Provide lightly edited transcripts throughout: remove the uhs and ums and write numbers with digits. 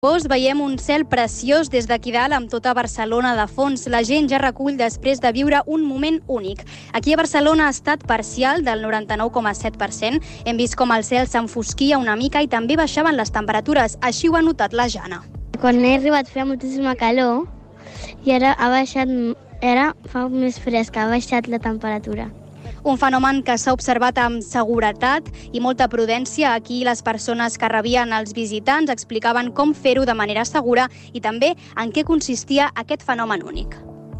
Veiem un cel preciós des d'aquí dalt amb tota Barcelona de fons. La gent ja recull després de viure un moment únic. Aquí a Barcelona ha estat parcial del 99,7%. Hem vist com el cel s'enfosquia una mica i també baixaven les temperatures. Així ho ha notat la Jana. Quan he arribat feia moltíssima calor i ara fa més fresc, ha baixat la temperatura. Un fenomen que s'ha observat amb seguretat i molta prudència. Aquí les persones que rebien els visitants explicaven com fer-ho de manera segura i també en què consistia aquest fenomen únic.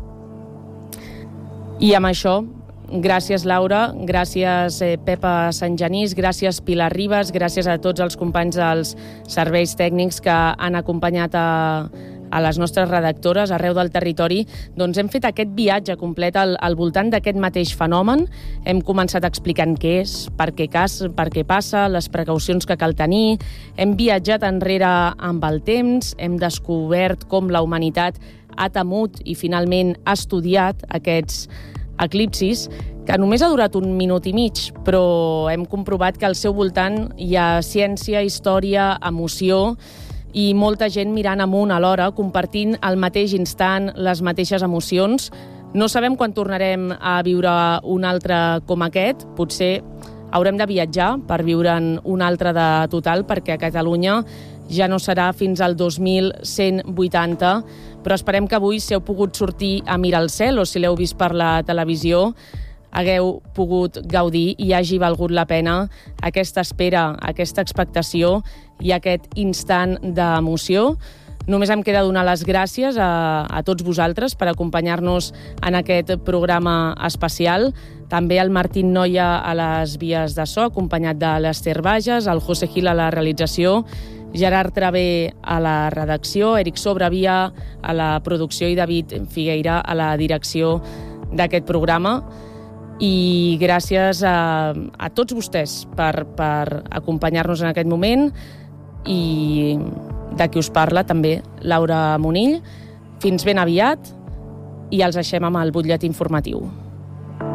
I amb això, gràcies Laura, gràcies Pepa Sant Genís, gràcies Pilar Ribas, gràcies a tots els companys dels serveis tècnics que han acompanyat a les nostres redactores arreu del territori. Doncs hem fet aquest viatge complet al voltant d'aquest mateix fenomen. Hem començat explicant què és, per què passa, les precaucions que cal tenir. Hem viatjat enrere amb el temps, hem descobert com la humanitat ha temut i finalment ha estudiat aquests eclipsis, que només ha durat 1 minut i mig, però hem comprovat que al seu voltant hi ha ciència, història, emoció i molta gent mirant amunt alhora, compartint al mateix instant les mateixes emocions. No sabem quan tornarem a viure un altre com aquest. Potser haurem de viatjar per viure'n un altre de total, perquè a Catalunya ja no serà fins al 2180, però esperem que avui, si heu pogut sortir a mirar el cel o si l'heu vist per la televisió, hagueu pogut gaudir i hagi valgut la pena aquesta espera, aquesta expectació i aquest instant d'emoció. Només em queda donar les gràcies a tots vosaltres per acompanyar-nos en aquest programa especial. També al Martín Noia a les vies de so, acompanyat de l'Ester Bages, el José Gil a la realització, Gerard Travé a la redacció, Eric Sobrevia a la producció i David Figueira a la direcció d'aquest programa. I gràcies a tots vostès per acompanyar-nos en aquest moment i de qui us parla també, Laura Monill. Fins ben aviat i els deixem amb el butlletí informatiu.